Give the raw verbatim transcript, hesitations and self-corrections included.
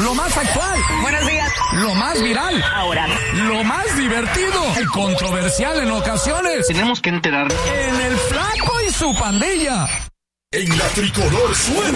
Lo más actual. Buenos días. Lo más viral. Ahora. Lo más divertido y controversial en ocasiones. Tenemos que enterarnos. En el Flaco y su pandilla. En la tricolor suena